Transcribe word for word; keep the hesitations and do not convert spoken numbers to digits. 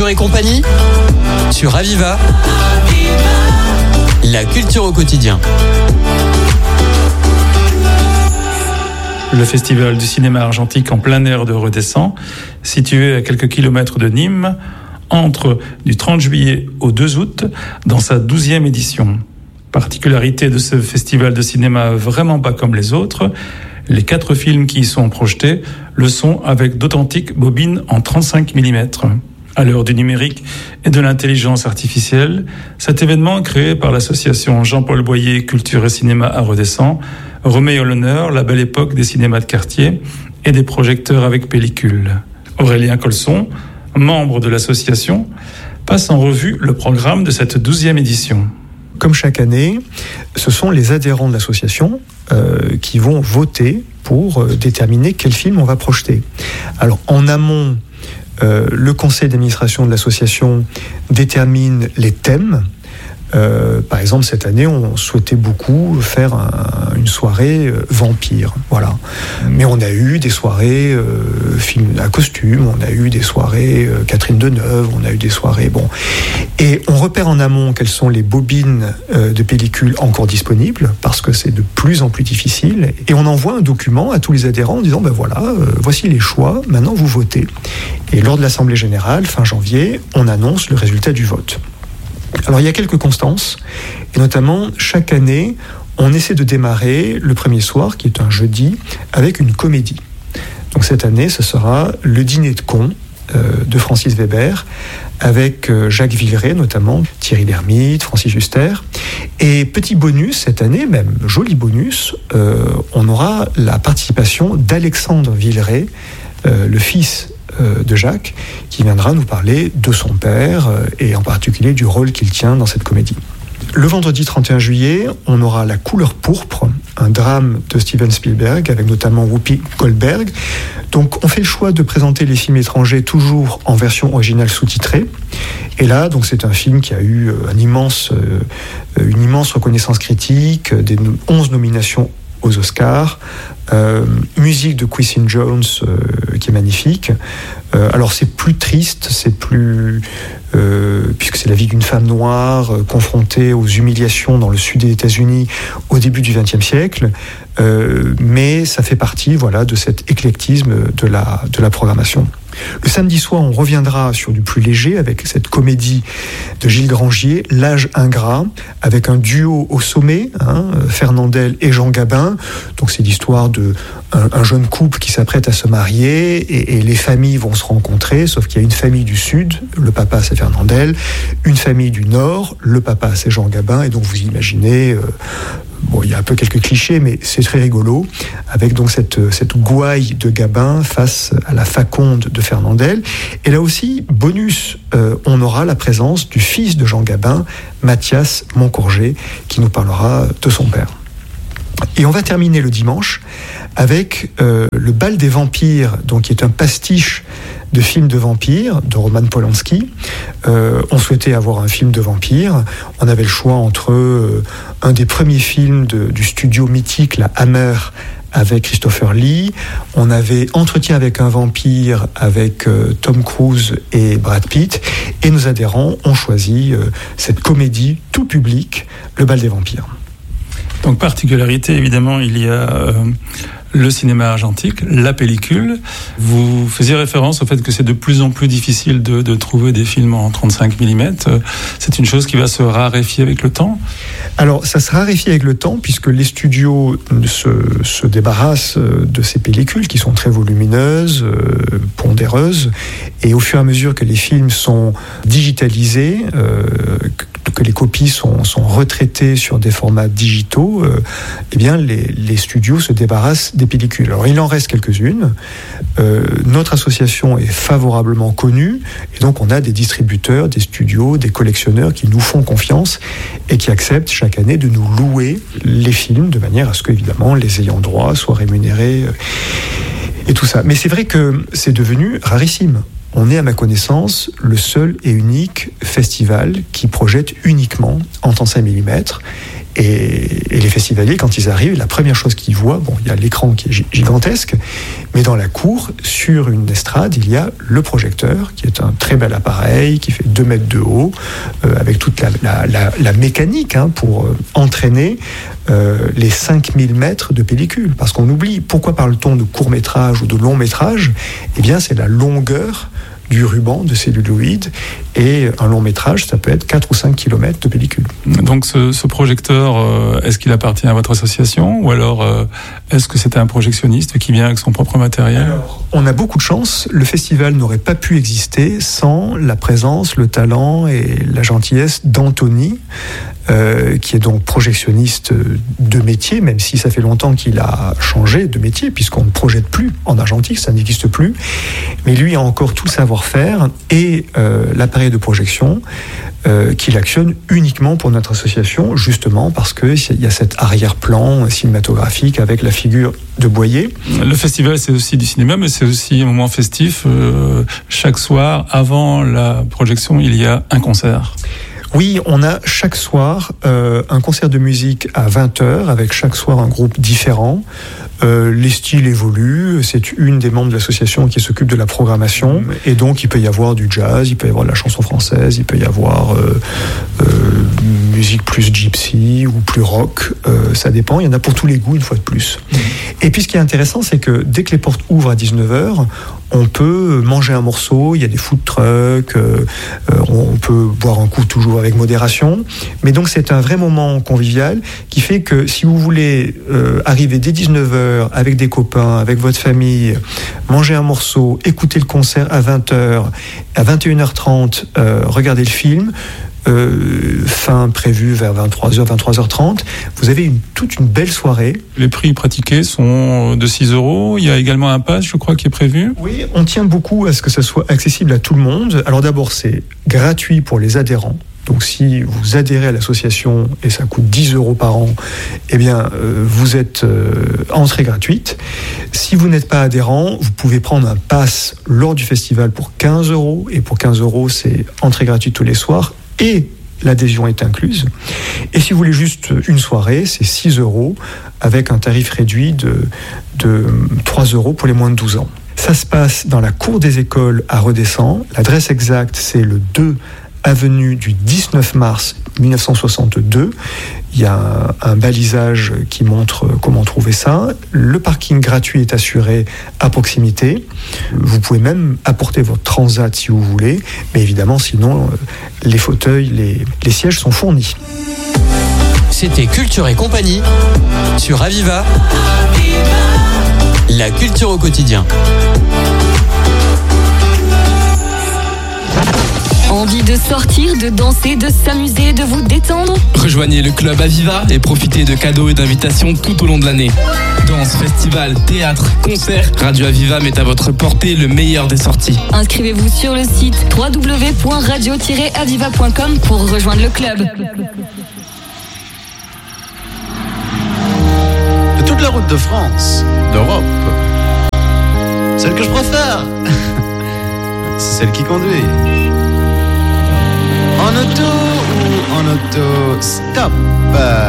Et compagnie sur Aviva, la culture au quotidien. Le festival du cinéma argentique en plein air de Redescend, situé à quelques kilomètres de Nîmes, entre du trente juillet au deux août dans sa douzième édition. Particularité de ce festival de cinéma vraiment pas comme les autres, les quatre films qui y sont projetés le sont avec d'authentiques bobines en trente-cinq millimètres. À l'heure du numérique et de l'intelligence artificielle, cet événement créé par l'association Jean-Paul Boyer Culture et Cinéma à Redescend remet à l'honneur la belle époque des cinémas de quartier et des projecteurs avec pellicule. Aurélien Colson, membre de l'association, passe en revue le programme de cette douzième édition. Comme chaque année, ce sont les adhérents de l'association euh, qui vont voter pour euh, déterminer quel film on va projeter. Alors en amont, Euh, le conseil d'administration de l'association détermine les thèmes. Euh, par exemple, cette année, on souhaitait beaucoup faire un, une soirée euh, vampire, voilà. Mais on a eu des soirées euh, films à costume, on a eu des soirées euh, Catherine Deneuve, on a eu des soirées, bon. Et on repère en amont quelles sont les bobines euh, de pellicule encore disponibles, parce que c'est de plus en plus difficile. Et on envoie un document à tous les adhérents en disant, ben voilà, euh, voici les choix, maintenant vous votez. Et lors de l'Assemblée générale, fin janvier, on annonce le résultat du vote. Alors il y a quelques constances, et notamment chaque année, on essaie de démarrer le premier soir, qui est un jeudi, avec une comédie. Donc cette année, ce sera Le Dîner de cons euh, de Francis Weber, avec euh, Jacques Villeray notamment, Thierry Lhermitte, Francis Huster. Et petit bonus, cette année, même joli bonus, euh, on aura la participation d'Alexandre Villeray, euh, le fils de Jacques, qui viendra nous parler de son père et en particulier du rôle qu'il tient dans cette comédie. Le vendredi trente et un juillet, on aura La couleur pourpre, un drame de Steven Spielberg avec notamment Whoopi Goldberg. Donc on fait le choix de présenter les films étrangers toujours en version originale sous-titrée. Et là, donc c'est un film qui a eu un immense, une immense reconnaissance critique, des onze nominations aux Oscars, euh, musique de Quincy Jones euh, qui est magnifique. Euh, alors c'est plus triste, c'est plus euh, puisque c'est la vie d'une femme noire euh, confrontée aux humiliations dans le sud des États-Unis au début du vingtième siècle, euh, mais ça fait partie, voilà, de cet éclectisme de la de la programmation. Le samedi soir, on reviendra sur du plus léger avec cette comédie de Gilles Grangier, L'âge ingrat, avec un duo au sommet, hein, Fernandel et Jean Gabin. Donc c'est l'histoire de un, un jeune couple qui s'apprête à se marier et, et les familles vont se rencontrer, sauf qu'il y a une famille du sud, le papa c'est Fernandel, une famille du nord, le papa c'est Jean Gabin, et donc vous imaginez... Euh, Bon, il y a un peu quelques clichés, mais c'est très rigolo, avec donc cette, cette gouaille de Gabin face à la faconde de Fernandel. Et là aussi, bonus, euh, on aura la présence du fils de Jean Gabin, Mathias Moncourget, qui nous parlera de son père. Et on va terminer le dimanche avec euh, Le Bal des vampires, donc qui est un pastiche de films de vampires de Roman Polanski. Euh, on souhaitait avoir un film de vampires. On avait le choix entre euh, un des premiers films de, du studio mythique, la Hammer, avec Christopher Lee. On avait Entretien avec un vampire avec euh, Tom Cruise et Brad Pitt. Et nos adhérents ont choisi euh, cette comédie tout public, Le Bal des vampires. Donc particularité, évidemment, il y a euh, le cinéma argentique, la pellicule. Vous faisiez référence au fait que c'est de plus en plus difficile de, de trouver des films en trente-cinq millimètres. C'est une chose qui va se raréfier avec le temps ? Alors, ça se raréfie avec le temps, puisque les studios se, se débarrassent de ces pellicules qui sont très volumineuses, euh, pondéreuses, et au fur et à mesure que les films sont digitalisés, euh, que, que les copies sont, sont retraitées sur des formats digitaux, euh, eh bien, les, les studios se débarrassent des pellicules. Alors, il en reste quelques-unes. Euh, notre association est favorablement connue, et donc on a des distributeurs, des studios, des collectionneurs qui nous font confiance et qui acceptent chaque année de nous louer les films de manière à ce que, évidemment, les ayants droit soient rémunérés et tout ça. Mais c'est vrai que c'est devenu rarissime. On est, à ma connaissance, le seul et unique festival qui projette uniquement en trente-cinq millimètres. Et, et les festivaliers, quand ils arrivent, la première chose qu'ils voient, bon, il y a l'écran qui est gigantesque, mais dans la cour, sur une estrade, il y a le projecteur, qui est un très bel appareil, qui fait deux mètres de haut, euh, avec toute la, la, la, la mécanique hein, pour euh, entraîner euh, les cinq mille mètres de pellicule. Parce qu'on oublie, pourquoi parle-t-on de court-métrage ou de long-métrage ? Eh bien, c'est la longueur du ruban de celluloïd, et un long métrage, ça peut être quatre ou cinq kilomètres de pellicule. Donc ce, ce projecteur, euh, est-ce qu'il appartient à votre association, ou alors euh, est-ce que c'est un projectionniste qui vient avec son propre matériel ? Alors, on a beaucoup de chance, le festival n'aurait pas pu exister sans la présence, le talent et la gentillesse d'Anthony, euh, qui est donc projectionniste de métier, même si ça fait longtemps qu'il a changé de métier, puisqu'on ne projette plus en argentique, ça n'existe plus, mais lui a encore tout le savoir-faire et euh, l'appareil de projection euh, qu'il actionne uniquement pour notre association, justement parce qu'il y a cet arrière-plan cinématographique avec la figure de Boyer. Le festival, c'est aussi du cinéma, mais c'est aussi un moment festif. Euh, chaque soir, avant la projection, il y a un concert. Oui, on a chaque soir euh, un concert de musique à vingt heures, avec chaque soir un groupe différent. Euh, les styles évoluent, c'est une des membres de l'association qui s'occupe de la programmation, et donc il peut y avoir du jazz, il peut y avoir de la chanson française, il peut y avoir euh, euh, musique plus gypsy ou plus rock, euh, ça dépend, il y en a pour tous les goûts une fois de plus. Mmh. Et puis ce qui est intéressant, c'est que dès que les portes ouvrent à dix-neuf heures, on peut manger un morceau, il y a des food trucks, euh, on peut boire un coup toujours avec modération, mais donc c'est un vrai moment convivial qui fait que si vous voulez euh, arriver dès dix-neuf heures avec des copains, avec votre famille, manger un morceau, écouter le concert à vingt heures, à vingt et une heures trente, euh, regarder le film, Euh, fin prévue vers vingt-trois heures, vingt-trois heures trente, vous avez une, toute une belle soirée. Les prix pratiqués sont de six euros. Il y a également un pass, je crois, qui est prévu. Oui, on tient beaucoup à ce que ça soit accessible à tout le monde. Alors d'abord, c'est gratuit pour les adhérents. Donc si vous adhérez à l'association et ça coûte dix euros par an, eh bien euh, vous êtes euh, entrée gratuite. Si vous n'êtes pas adhérent, vous pouvez prendre un pass lors du festival pour quinze euros, et pour quinze euros, c'est entrée gratuite tous les soirs, et l'adhésion est incluse. Et si vous voulez juste une soirée, c'est six euros, avec un tarif réduit de, de trois euros pour les moins de douze ans. Ça se passe dans la cour des écoles à Redescend. L'adresse exacte, c'est le deux avenue du dix-neuf mars mille neuf cent soixante-deux. Il y a un, un balisage qui montre comment trouver ça. Le parking gratuit est assuré à proximité. Vous pouvez même apporter votre transat si vous voulez, mais évidemment, sinon, les fauteuils, les, les sièges sont fournis. C'était Culture et compagnie sur Aviva. La culture au quotidien. Envie de sortir, de danser, de s'amuser, de vous détendre ? Rejoignez le club Aviva et profitez de cadeaux et d'invitations tout au long de l'année. Danse, festival, théâtre, concerts, Radio Aviva met à votre portée le meilleur des sorties. Inscrivez-vous sur le site w w w point radio tiret aviva point com pour rejoindre le club. De toute la route de France, d'Europe, celle que je préfère, c'est celle qui conduit. En auto ou en auto stop.